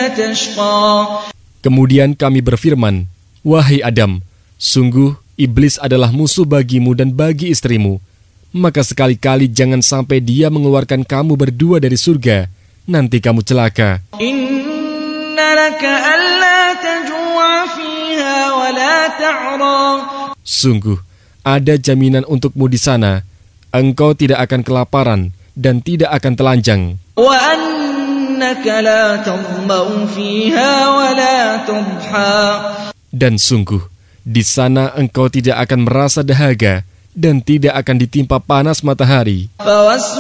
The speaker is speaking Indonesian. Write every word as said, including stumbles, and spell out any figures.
تشقى. Kemudian kami berfirman, wahai Adam, sungguh iblis adalah musuh bagimu dan bagi istrimu. Maka sekali-kali jangan sampai dia mengeluarkan kamu berdua dari surga, nanti kamu celaka. Inna laka alla tajua fiha wa la ta'ra. Sungguh, ada jaminan untukmu di sana. Engkau tidak akan kelaparan dan tidak akan telanjang. Wa annaka la tadma'u fiha wa la tadha. Dan sungguh, di sana engkau tidak akan merasa dahaga dan tidak akan ditimpa panas matahari.